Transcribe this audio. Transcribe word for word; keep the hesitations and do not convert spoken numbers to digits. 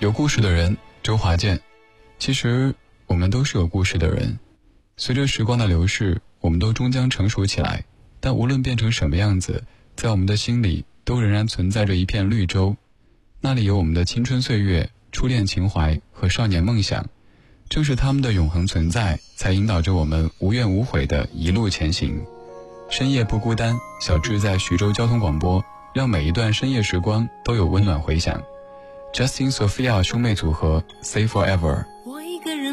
有故事的人，周华健。其实我们都是有故事的人，随着时光的流逝，我们都终将成熟起来，但无论变成什么样子，在我们的心里都仍然存在着一片绿洲，那里有我们的青春岁月、初恋情怀和少年梦想。正是他们的永恒存在，才引导着我们无怨无悔的一路前行。深夜不孤单，小智在徐州交通广播，让每一段深夜时光都有温暖回响。Justin Sophia 兄妹组合 Say Forever。